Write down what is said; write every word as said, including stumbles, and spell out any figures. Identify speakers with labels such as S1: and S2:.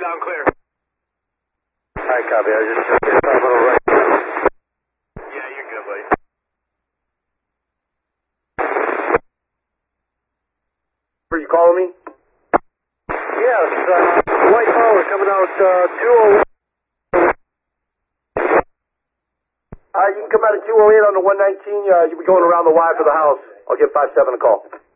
S1: loud and clear.
S2: All right, copy. I was just checking a little right.
S1: Yeah, you're good, buddy.
S2: Are you calling me? Yes, uh, white power coming out, uh, two oh one. Uh, you can come out at two oh eight on the one nineteen. Uh, you'll be going around the Y for the house. I'll give five seven a call.